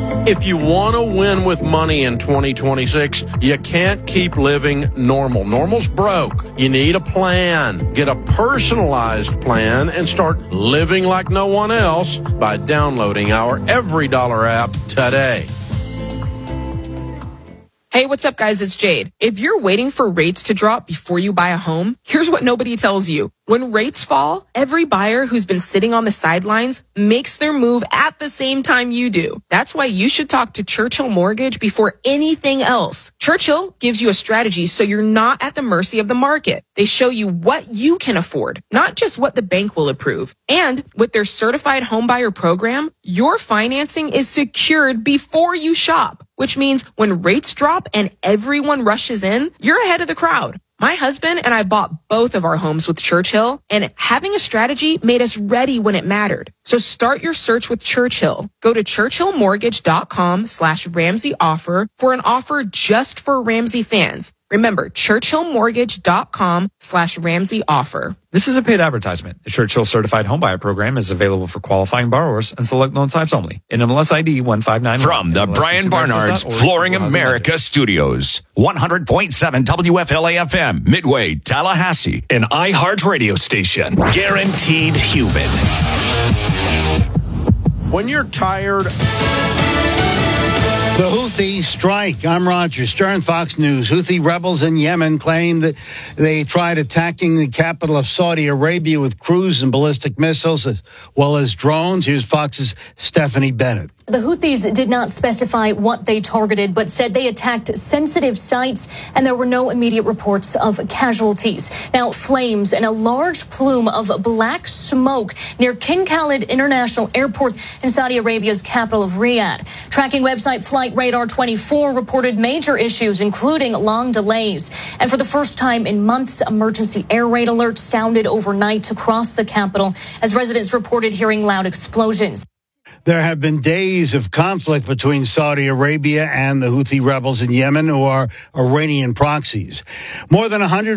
If you want to win with money in 2026, you can't keep living normal. Normal's broke. You need a plan. Get a personalized plan and start living like no one else by downloading our Every Dollar app today. Hey, what's up, guys? It's Jade. If you're waiting for rates to drop before you buy a home, here's what nobody tells you. When rates fall, every buyer who's been sitting on the sidelines makes their move at the same time you do. That's why you should talk to Churchill Mortgage before anything else. Churchill gives you a strategy so you're not at the mercy of the market. They show you what you can afford, not just what the bank will approve. And with their certified homebuyer program, your financing is secured before you shop, which means when rates drop and everyone rushes in, you're ahead of the crowd. My husband and I bought both of our homes with Churchill, and having a strategy made us ready when it mattered. So start your search with Churchill. Go to churchillmortgage.com/Ramsey offer for an offer just for Ramsey fans. Remember, churchillmortgage.com/Ramsey offer. This is a paid advertisement. The Churchill Certified Homebuyer Program is available for qualifying borrowers and select loan types only. NMLS ID 159. From the Brian Barnard's Flooring America Studios, 100.7 WFLA-FM, Midway, Tallahassee, an iHeart radio station. Guaranteed human. When you're tired... The Houthi strike. I'm Roger Stern, Fox News. Houthi rebels in Yemen claim that they tried attacking the capital of Saudi Arabia with cruise and ballistic missiles as well as drones. Here's Fox's Stephanie Bennett. The Houthis did not specify what they targeted, but said they attacked sensitive sites, and there were no immediate reports of casualties. Now, flames and a large plume of black smoke near King Khalid International Airport in Saudi Arabia's capital of Riyadh. Tracking website Flight Radar 24 reported major issues, including long delays. And for the first time in months, emergency air raid alerts sounded overnight across the capital as residents reported hearing loud explosions. There have been days of conflict between Saudi Arabia and the Houthi rebels in Yemen, who are Iranian proxies. More than 100